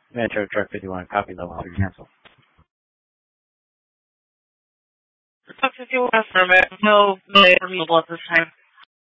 Metro Truck 51, copy level 3, cancel. Truck 51, affirmative. No available at this time.